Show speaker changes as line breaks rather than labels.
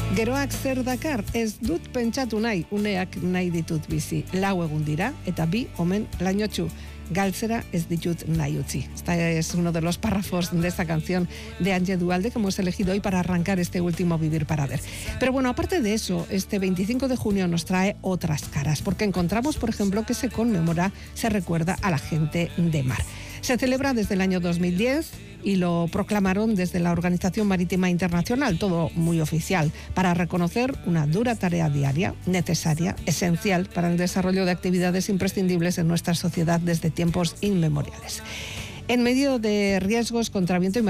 Geroak zer dakar, ez dut pentsatu nahi, uneak nahi ditut bizi. 4 egun dira, eta 2 omen lainotxu. Galtzera ez ditut nahi utzi. Este es uno de los párrafos de esta canción de Ange Dualde que hemos elegido hoy para arrancar este último Vivir para Ver. Pero bueno, aparte de eso, este 25 de junio nos trae otras caras, porque encontramos, por ejemplo, que se conmemora, se recuerda a la gente de mar. Se celebra desde el año 2010 y lo proclamaron desde la Organización Marítima Internacional, todo muy oficial, para reconocer una dura tarea diaria, necesaria, esencial para el desarrollo de actividades imprescindibles en nuestra sociedad desde tiempos inmemoriales. En medio de riesgos contra viento y